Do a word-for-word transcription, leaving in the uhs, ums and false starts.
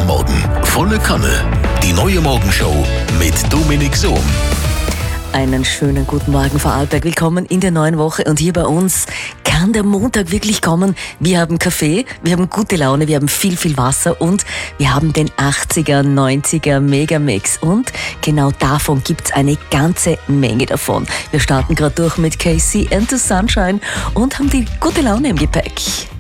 Morgen volle Kanne. Die neue Morgenshow mit Dominik Sohm. Einen schönen guten Morgen, Vorarlberg. Willkommen in der neuen Woche. Und hier bei uns kann der Montag wirklich kommen. Wir haben Kaffee, wir haben gute Laune, wir haben viel, viel Wasser und wir haben den achtziger, neunziger Megamix. Und genau davon gibt's eine ganze Menge davon. Wir starten gerade durch mit Casey and the Sunshine und haben die gute Laune im Gepäck.